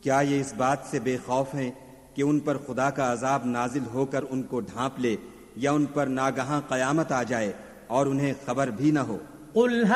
क्या ये इस बात से बेखौफ हैं कि उन पर खुदा का अजाब नाजिल होकर उनको ढांप ले या उन पर नागहां कयामत आ जाए और उन्हें खबर भी न हो।